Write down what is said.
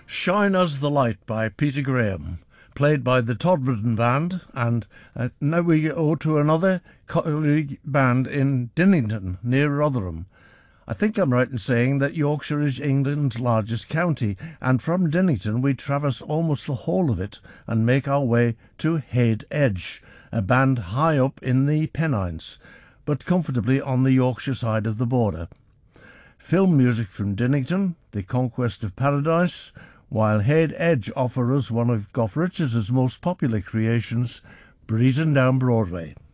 Shine as the Light by Peter Graham, played by the Todmorden Band, and now we go to another colleague band in Dinnington, near Rotherham. I think I'm right in saying that Yorkshire is England's largest county, and from Dinnington we traverse almost the whole of it and make our way to Head Edge, a band high up in the Pennines, but comfortably on the Yorkshire side of the border. Film music from Dinnington, The Conquest of Paradise, while Head Edge offer us one of Gough Richards' most popular creations, Breezing Down Broadway.